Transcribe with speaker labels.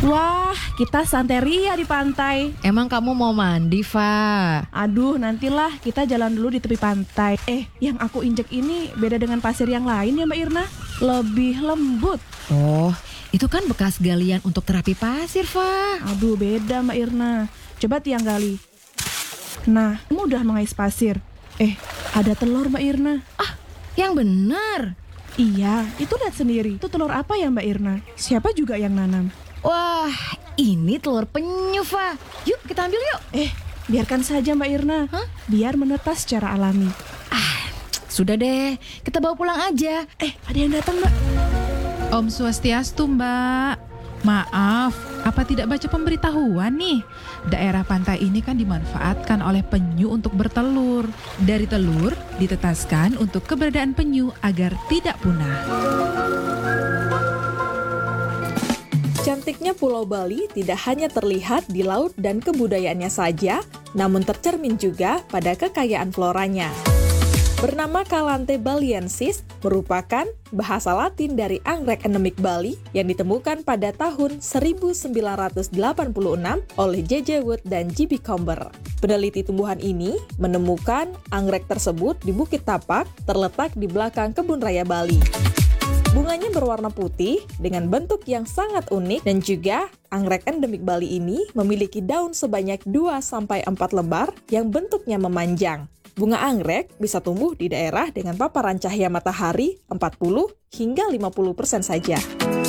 Speaker 1: Wah, kita santeria di pantai.
Speaker 2: Emang kamu mau mandi, Fa?
Speaker 1: Aduh, nantilah kita jalan dulu di tepi pantai. Yang aku injek ini beda dengan pasir yang lain ya Mbak Irna. Lebih lembut.
Speaker 2: Oh, itu kan bekas galian untuk terapi pasir, Fa.
Speaker 1: Aduh, beda Mbak Irna. Coba tiang gali. Nah, mudah mengais pasir. Ada telur Mbak Irna.
Speaker 2: Yang benar.
Speaker 1: Iya, itu lihat sendiri. Itu telur apa ya Mbak Irna? Siapa juga yang nanam?
Speaker 2: Wah, ini telur penyu, Fa. Yuk, kita ambil yuk.
Speaker 1: Biarkan saja Mbak Irna. Biar menetas secara alami.
Speaker 2: Sudah deh, kita bawa pulang aja.
Speaker 1: Ada yang datang Mbak.
Speaker 3: Om Swastiastu, Mbak. Maaf, apa tidak baca pemberitahuan nih? Daerah pantai ini kan dimanfaatkan oleh penyu untuk bertelur. Dari telur ditetaskan untuk keberadaan penyu agar tidak punah.
Speaker 4: Cantiknya Pulau Bali tidak hanya terlihat di laut dan kebudayaannya saja, namun tercermin juga pada kekayaan floranya. Bernama Calanthe baliensis, merupakan bahasa Latin dari anggrek endemik Bali yang ditemukan pada tahun 1986 oleh J.J. Wood dan J.B. Comber. Peneliti tumbuhan ini menemukan anggrek tersebut di Bukit Tapak, terletak di belakang Kebun Raya Bali. Bunganya berwarna putih dengan bentuk yang sangat unik dan juga anggrek endemik Bali ini memiliki daun sebanyak 2-4 lembar yang bentuknya memanjang. Bunga anggrek bisa tumbuh di daerah dengan paparan cahaya matahari 40 hingga 50% saja.